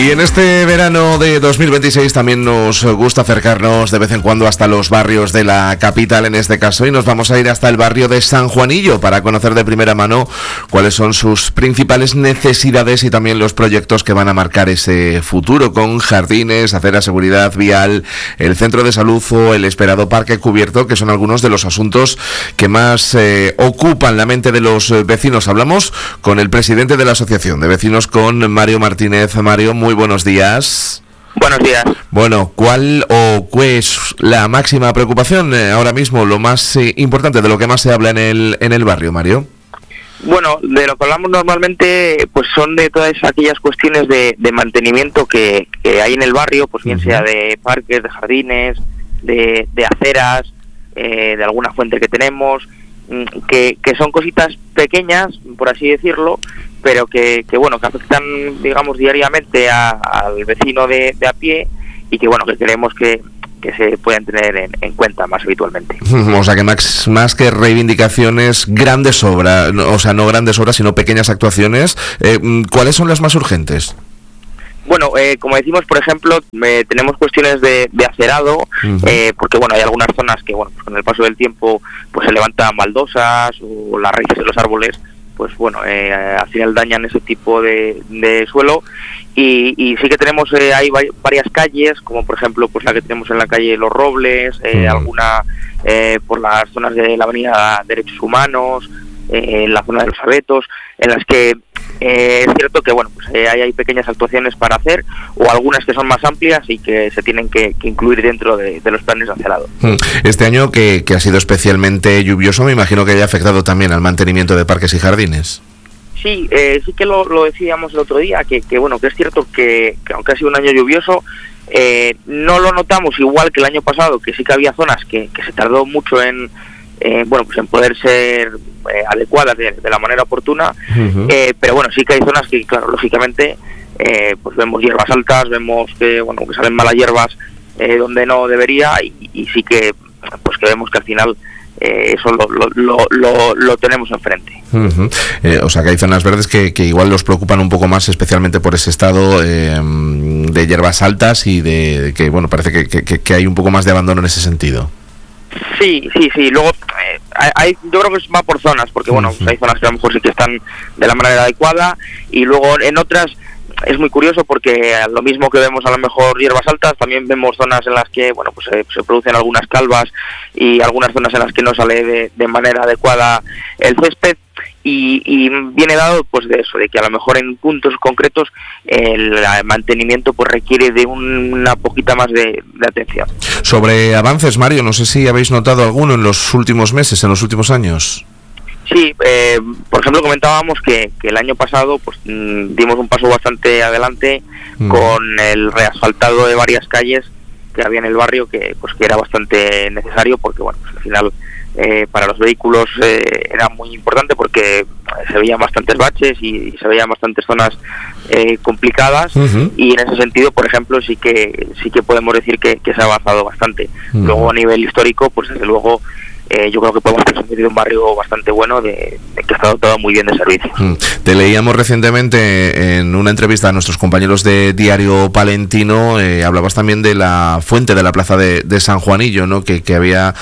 Y en este verano de 2026 también nos gusta acercarnos de vez en cuando hasta los barrios de la capital, en este caso, y nos vamos a ir hasta el barrio de San Juanillo para conocer de primera mano cuáles son sus principales necesidades y también los proyectos que van a marcar ese futuro, con jardines, aceras, seguridad vial, el centro de salud o el esperado parque cubierto, que son algunos de los asuntos que más ocupan la mente de los vecinos. Hablamos con el presidente de la Asociación de Vecinos, con Mario Martínez. Mario, muy buenos días. Buenos días. Bueno, ¿cuál es la máxima preocupación ahora mismo, lo más importante, de lo que más se habla en el barrio, Mario? Bueno, de lo que hablamos normalmente pues son de todas aquellas cuestiones de mantenimiento que hay en el barrio, pues bien sea de parques, de jardines, de aceras, de alguna fuente que tenemos, que son cositas pequeñas, por así decirlo, pero que afectan, digamos, diariamente al vecino de a pie, y que bueno, que queremos que se puedan tener en cuenta más habitualmente. O sea que más que reivindicaciones, grandes obras, o sea, no grandes obras, sino pequeñas actuaciones. ¿Cuáles son las más urgentes? Bueno, como decimos, por ejemplo, tenemos cuestiones de acerado, porque bueno, hay algunas zonas que bueno, pues con el paso del tiempo pues se levantan baldosas, o las raíces de los árboles pues bueno, al final dañan ese tipo de suelo, y sí que tenemos hay varias calles, como por ejemplo pues la que tenemos en la calle Los Robles, alguna por las zonas de la avenida Derechos Humanos, en la zona de los Abetos, en las que es cierto que bueno, pues hay pequeñas actuaciones para hacer, o algunas que son más amplias y que se tienen que incluir dentro de los planes de acerado. Este año que ha sido especialmente lluvioso, me imagino que haya afectado también al mantenimiento de parques y jardines. Sí, sí que lo decíamos el otro día, que bueno, que es cierto que aunque ha sido un año lluvioso, no lo notamos igual que el año pasado, que sí que había zonas que se tardó mucho en poder ser adecuadas de la manera oportuna, pero bueno, sí que hay zonas que, claro, lógicamente, pues vemos hierbas altas, vemos que salen malas hierbas donde no debería, y sí que pues que vemos que al final eso lo tenemos enfrente. O sea que hay zonas verdes que igual los preocupan un poco más, especialmente por ese estado de hierbas altas, y de que bueno, parece que hay un poco más de abandono en ese sentido. Sí. Luego, yo creo que va por zonas, porque bueno, hay zonas que a lo mejor sí que están de la manera adecuada, y luego en otras es muy curioso, porque lo mismo que vemos a lo mejor hierbas altas, también vemos zonas en las que bueno, pues se producen algunas calvas, y algunas zonas en las que no sale de manera adecuada el césped. Y viene dado pues de eso, de que a lo mejor en puntos concretos el mantenimiento pues requiere de una poquita más de atención. Sobre avances, Mario, no sé si habéis notado alguno en los últimos meses, en los últimos años. Sí, por ejemplo, comentábamos que el año pasado pues dimos un paso bastante adelante con el reasfaltado de varias calles que había en el barrio, que era bastante necesario, porque bueno, pues al final para los vehículos era muy importante, porque se veían bastantes baches y se veían bastantes zonas complicadas, y en ese sentido, por ejemplo, sí que podemos decir que se ha avanzado bastante. Luego, a nivel histórico, pues desde luego yo creo que podemos presumir de un barrio bastante bueno, de que está dotado muy bien de servicios. Te leíamos recientemente en una entrevista a nuestros compañeros de Diario Palentino, hablabas también de la fuente de la plaza de San Juanillo, ¿no? Que había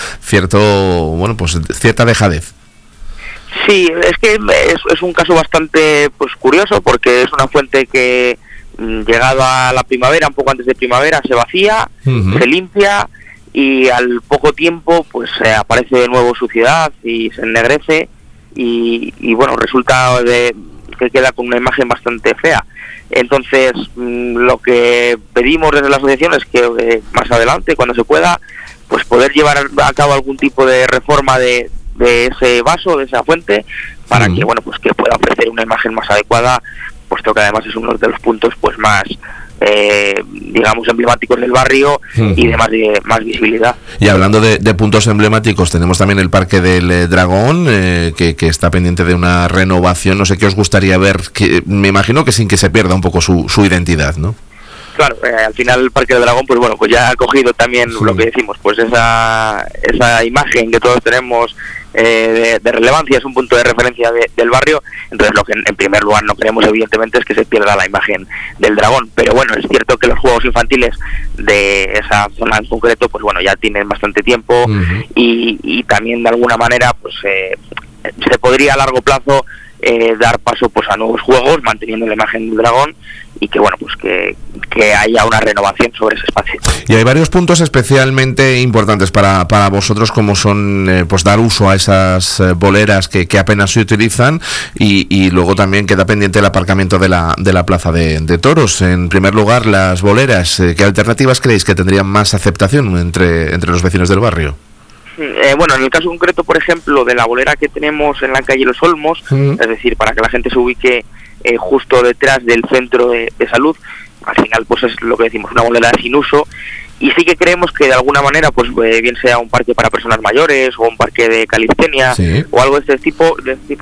cierta dejadez. Sí, es que es un caso bastante pues curioso, porque es una fuente que llegado a la primavera, un poco antes de primavera, se vacía, se limpia, y al poco tiempo pues aparece de nuevo suciedad y se ennegrece, y bueno, resulta que queda con una imagen bastante fea. Entonces lo que pedimos desde la asociación es que más adelante, cuando se pueda, pues poder llevar a cabo algún tipo de reforma de ese vaso, de esa fuente, para que bueno, pues que pueda ofrecer una imagen más adecuada, puesto que además es uno de los puntos pues más digamos emblemáticos del barrio, y de más visibilidad. Y hablando de puntos emblemáticos, tenemos también el Parque del Dragón, que está pendiente de una renovación. No sé qué os gustaría ver, que me imagino que sin que se pierda un poco su identidad, ¿no? Claro, al final el Parque del Dragón pues bueno, pues ya ha cogido también lo que decimos, pues esa imagen que todos tenemos de relevancia, es un punto de referencia del barrio. Entonces lo que en primer lugar no queremos evidentemente es que se pierda la imagen del dragón, pero bueno, es cierto que los juegos infantiles de esa zona en concreto pues bueno, ya tienen bastante tiempo. Y también de alguna manera pues se podría a largo plazo dar paso pues a nuevos juegos manteniendo la imagen del dragón, y que bueno, pues que haya una renovación sobre ese espacio. Y hay varios puntos especialmente importantes para vosotros, como son pues dar uso a esas boleras que apenas se utilizan, y luego también queda pendiente el aparcamiento de la plaza de toros. En primer lugar, las boleras, ¿qué alternativas creéis que tendrían más aceptación entre los vecinos del barrio? Bueno, en el caso concreto, por ejemplo, de la bolera que tenemos en la calle Los Olmos, es decir, para que la gente se ubique justo detrás del centro de salud, al final pues es lo que decimos, una bolera sin uso, y sí que creemos que de alguna manera, pues bien sea un parque para personas mayores o un parque de calistenia, o algo de este tipo,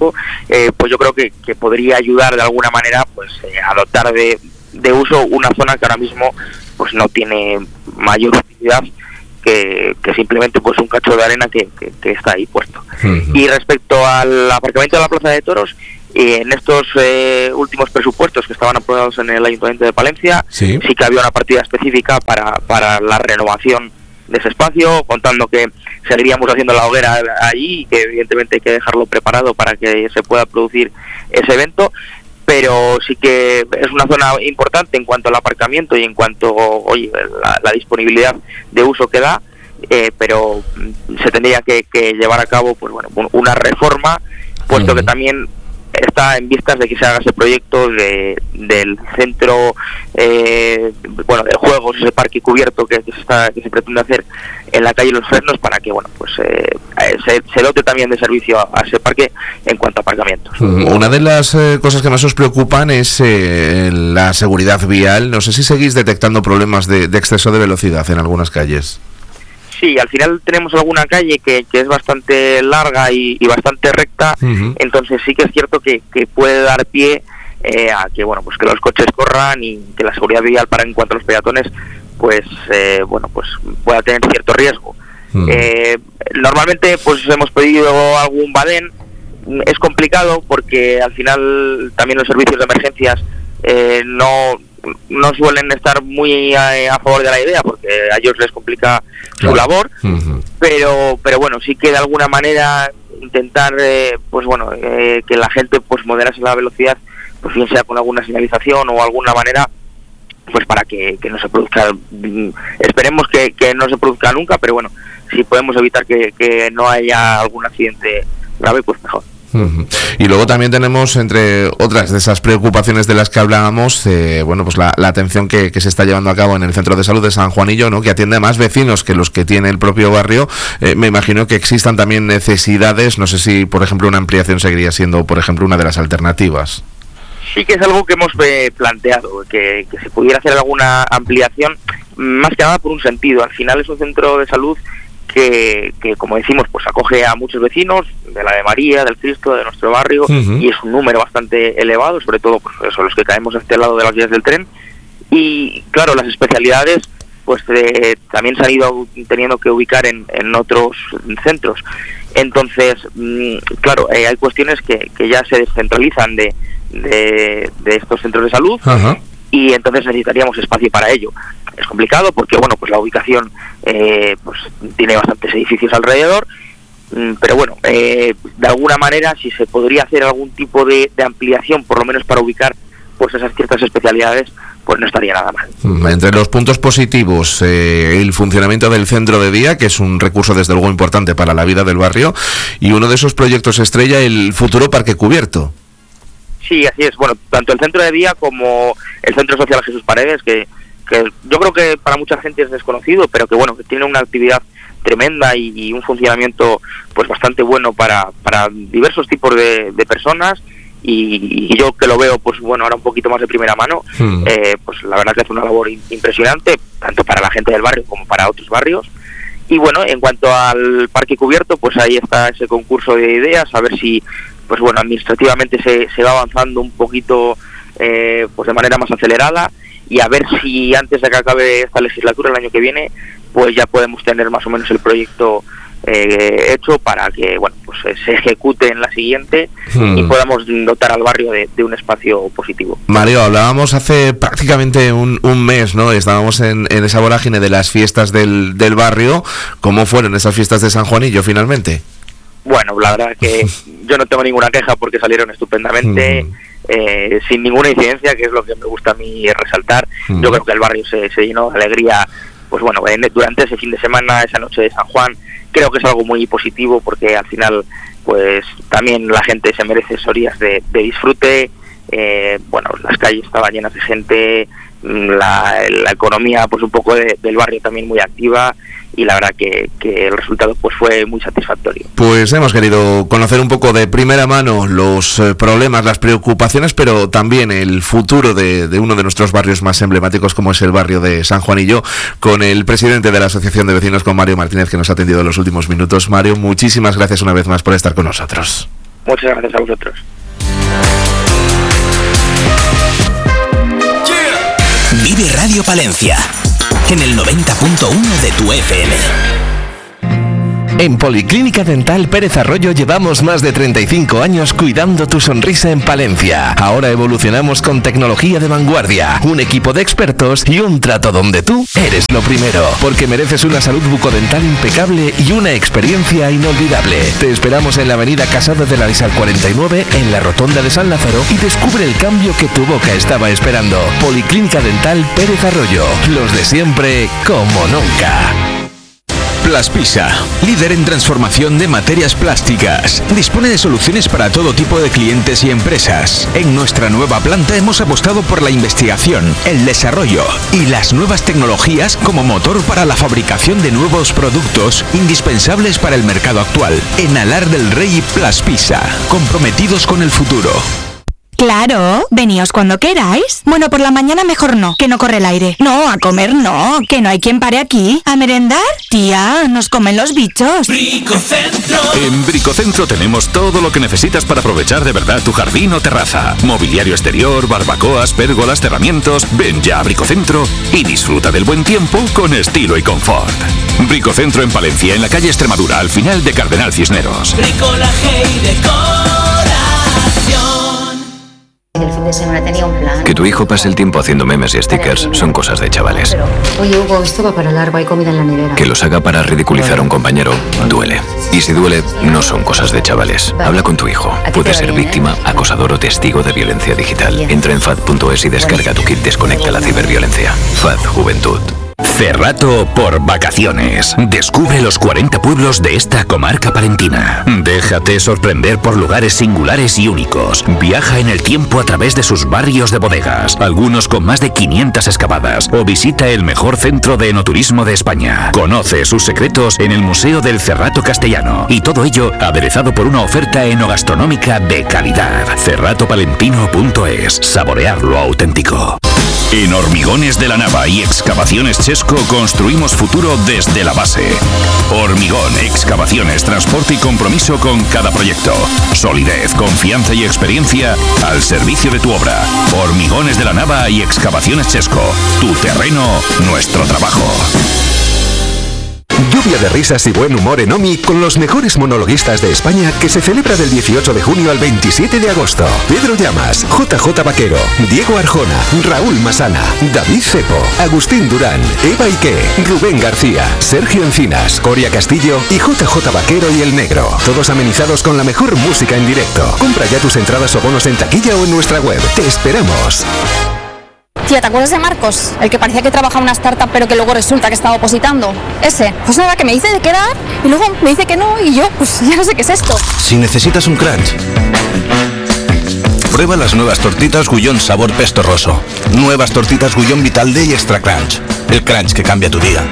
pues yo creo que podría ayudar de alguna manera pues a dotar de uso una zona que ahora mismo pues no tiene mayor utilidad que simplemente pues un cacho de arena que está ahí puesto. Y respecto al aparcamiento de la Plaza de Toros, en estos últimos presupuestos que estaban aprobados en el Ayuntamiento de Palencia, sí que había una partida específica para la renovación de ese espacio, contando que seguiríamos haciendo la hoguera allí y que evidentemente hay que dejarlo preparado para que se pueda producir ese evento. Pero sí que es una zona importante en cuanto al aparcamiento y en cuanto la disponibilidad de uso que da, pero se tendría que llevar a cabo pues bueno, una reforma, puesto que también está en vistas de que se haga ese proyecto del centro de juegos, ese parque cubierto que se pretende hacer en la calle Los Fresnos, para que bueno pues se dote también de servicio a ese parque en cuanto a aparcamientos. Una de las cosas que más os preocupan es la seguridad vial. No sé si seguís detectando problemas de exceso de velocidad en algunas calles. Sí, al final tenemos alguna calle que es bastante larga y bastante recta, entonces sí que es cierto que puede dar pie a que bueno pues que los coches corran y que la seguridad vial en cuanto a los peatones pues pueda tener cierto riesgo. Normalmente pues hemos pedido algún badén. Es complicado porque al final también los servicios de emergencias no suelen estar muy a favor de la idea, porque a ellos les complica su labor, pero bueno, sí que de alguna manera intentar que la gente pues moderase la velocidad, pues bien sea con alguna señalización o alguna manera, pues para que no se produzca, esperemos que no se produzca nunca, pero bueno, si podemos evitar que no haya algún accidente grave, pues mejor. Y luego también tenemos, entre otras de esas preocupaciones de las que hablábamos, pues la atención que se está llevando a cabo en el Centro de Salud de San Juanillo, ¿no? Que atiende a más vecinos que los que tiene el propio barrio. Me imagino que existan también necesidades. No sé si, por ejemplo, una ampliación seguiría siendo, por ejemplo, una de las alternativas. Sí que es algo que hemos planteado, que se pudiera hacer alguna ampliación, más que nada por un sentido. Al final es un centro de salud que como decimos, pues acoge a muchos vecinos de la de María, del Cristo, de nuestro barrio, y es un número bastante elevado, sobre todo pues eso, los que caemos a este lado de las vías del tren. Y claro, las especialidades pues también se han ido teniendo que ubicar en otros centros. Entonces, claro, hay cuestiones que ya se descentralizan de estos centros de salud, y entonces necesitaríamos espacio para ello. Es complicado porque bueno, pues la ubicación pues tiene bastantes edificios alrededor, pero bueno, de alguna manera si se podría hacer algún tipo de ampliación, por lo menos para ubicar pues esas ciertas especialidades, pues no estaría nada mal. Entre los puntos positivos, el funcionamiento del centro de día, que es un recurso desde luego importante para la vida del barrio, y uno de esos proyectos estrella, el futuro parque cubierto. Sí, así es. Bueno, tanto el centro de día como el Centro Social Jesús Paredes, que yo creo que para mucha gente es desconocido, pero que bueno, que tiene una actividad tremenda y un funcionamiento pues bastante bueno para diversos tipos de personas, y yo que lo veo pues bueno ahora un poquito más de primera mano, pues la verdad que hace una labor impresionante, tanto para la gente del barrio como para otros barrios. Y bueno, en cuanto al parque cubierto, pues ahí está ese concurso de ideas, a ver si pues bueno, administrativamente se va avanzando un poquito pues de manera más acelerada, y a ver si antes de que acabe esta legislatura, el año que viene, pues ya podemos tener más o menos el proyecto hecho para que pues se ejecute en la siguiente y podamos dotar al barrio de un espacio positivo. Mario, hablábamos hace prácticamente un mes, ¿no? Estábamos en esa vorágine de las fiestas del barrio. ¿Cómo fueron esas fiestas de San Juanillo finalmente? Bueno, la verdad que yo no tengo ninguna queja porque salieron estupendamente, sin ninguna incidencia, que es lo que me gusta a mí resaltar. Yo creo que el barrio se llenó de alegría, pues bueno, durante ese fin de semana, esa noche de San Juan. Creo que es algo muy positivo porque al final pues también la gente se merece esos días de disfrute. Las calles estaban llenas de gente, la economía pues un poco del barrio también muy activa, y la verdad que el resultado pues fue muy satisfactorio. Pues hemos querido conocer un poco de primera mano los problemas, las preocupaciones, pero también el futuro de uno de nuestros barrios más emblemáticos, como es el barrio de San Juanillo, con el presidente de la Asociación de Vecinos, con Mario Martínez, que nos ha atendido en los últimos minutos. Mario, muchísimas gracias una vez más por estar con nosotros. Muchas gracias a vosotros. Vive Radio Palencia en el 90.1 de tu FM. En Policlínica Dental Pérez Arroyo llevamos más de 35 años cuidando tu sonrisa en Palencia. Ahora evolucionamos con tecnología de vanguardia, un equipo de expertos y un trato donde tú eres lo primero, porque mereces una salud bucodental impecable y una experiencia inolvidable. Te esperamos en la avenida Casado de la Lisal 49, en la Rotonda de San Lázaro, y descubre el cambio que tu boca estaba esperando. Policlínica Dental Pérez Arroyo, los de siempre como nunca. Plaspisa, líder en transformación de materias plásticas. Dispone de soluciones para todo tipo de clientes y empresas. En nuestra nueva planta hemos apostado por la investigación, el desarrollo y las nuevas tecnologías como motor para la fabricación de nuevos productos indispensables para el mercado actual. En Alar del Rey, Plaspisa, comprometidos con el futuro. Claro, veníos cuando queráis. Bueno, por la mañana mejor no, que no corre el aire. No, a comer no, que no hay quien pare aquí. ¿A merendar? Tía, nos comen los bichos. Bricocentro. En Bricocentro tenemos todo lo que necesitas para aprovechar de verdad tu jardín o terraza. Mobiliario exterior, barbacoas, pérgolas, cerramientos. Ven ya a Bricocentro y disfruta del buen tiempo con estilo y confort. Bricocentro en Palencia, en la calle Extremadura, al final de Cardenal Cisneros. Bricolaje y decoración. El fin de semana tenía un plan. Que tu hijo pase el tiempo haciendo memes y stickers son cosas de chavales. Oye, Hugo, esto va para largo, hay comida en la nevera. Que los haga para ridiculizar a un compañero duele. Y si duele, no son cosas de chavales. Habla con tu hijo. Puede ser víctima, acosador o testigo de violencia digital. Entra en FAD.es y descarga tu kit Desconecta la ciberviolencia. FAD Juventud. Cerrato por vacaciones. Descubre los 40 pueblos de esta comarca palentina. Déjate sorprender por lugares singulares y únicos. Viaja en el tiempo a través de sus barrios de bodegas, algunos con más de 500 excavadas, o visita el mejor centro de enoturismo de España. Conoce sus secretos en el Museo del Cerrato Castellano, y todo ello aderezado por una oferta enogastronómica de calidad. Cerratopalentino.es. Saborear lo auténtico. En Hormigones de la Nava y Excavaciones Chesco construimos futuro desde la base. Hormigón, excavaciones, transporte y compromiso con cada proyecto. Solidez, confianza y experiencia al servicio de tu obra. Hormigones de la Nava y Excavaciones Chesco. Tu terreno, nuestro trabajo. Lluvia de risas y buen humor en OMI con los mejores monologuistas de España, que se celebra del 18 de junio al 27 de agosto. Pedro Llamas, JJ Vaquero, Diego Arjona, Raúl Masana, David Cepo, Agustín Durán, Eva Ike, Rubén García, Sergio Encinas, Coria Castillo y JJ Vaquero y El Negro. Todos amenizados con la mejor música en directo. Compra ya tus entradas o bonos en taquilla o en nuestra web. ¡Te esperamos! Tía, ¿te acuerdas de Marcos? El que parecía que trabajaba en una startup pero que luego resulta que estaba opositando. Ese. Pues nada, que me dice de quedar y luego me dice que no y yo, pues ya no sé qué es esto. Si necesitas un crunch, prueba las nuevas tortitas Gullón sabor pesto roso. Nuevas tortitas Gullón Vital Day Extra Crunch. El crunch que cambia tu día.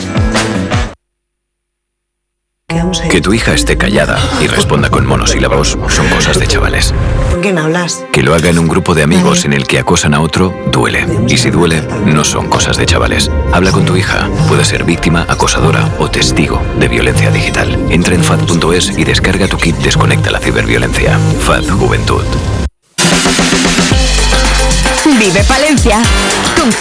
Que tu hija esté callada y responda con monosílabos son cosas de chavales. ¿Con quién hablas? Que lo haga en un grupo de amigos en el que acosan a otro, duele. Y si duele, no son cosas de chavales. Habla con tu hija. Puede ser víctima, acosadora o testigo de violencia digital. Entra en FAD.es y descarga tu kit Desconecta la ciberviolencia. FAD Juventud. Vive Palencia con